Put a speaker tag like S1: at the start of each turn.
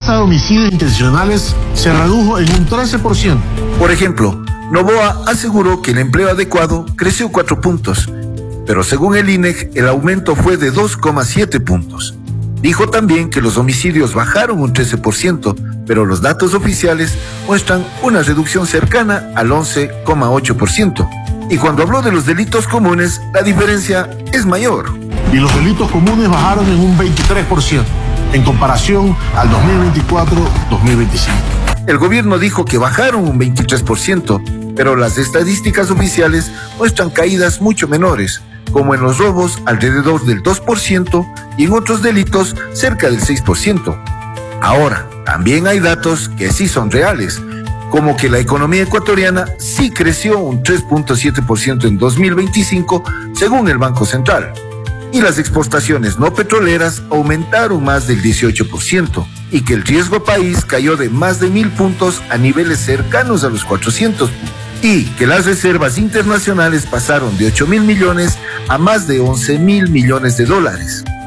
S1: tasa de homicidios intencionales se redujo en un 13%.
S2: Por ejemplo, Noboa aseguró que el empleo adecuado creció 4 puntos, pero según el INEC el aumento fue de 2,7 puntos. Dijo también que los homicidios bajaron un 13%, pero los datos oficiales muestran una reducción cercana al 11,8%. Y cuando habló de los delitos comunes, la diferencia es mayor.
S1: Y los delitos comunes bajaron en un 23%, en comparación al 2024-2025.
S2: El gobierno dijo que bajaron un 23%, pero las estadísticas oficiales muestran caídas mucho menores, como en los robos alrededor del 2% y en otros delitos cerca del 6%. Ahora, también hay datos que sí son reales, como que la economía ecuatoriana sí creció un 3,7% en 2025, según el Banco Central, y las exportaciones no petroleras aumentaron más del 18%, y que el riesgo país cayó de más de 1.000 puntos a niveles cercanos a los 400 puntos. Y que las reservas internacionales pasaron de 8.000 millones a más de 11.000 millones de dólares.